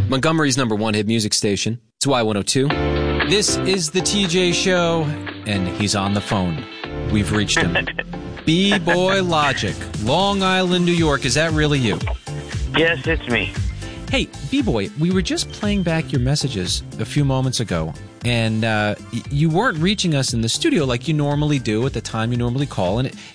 Montgomery's #1 hit music station. It's Y102. This is the TJ Show, and he's on the phone. We've reached him. B-Boy Logic, Long Island, New York. Is that really you? Yes, it's me. Hey, B-Boy, we were just playing back your messages a few moments ago, and you weren't reaching us in the studio like you normally do at the time you normally call, and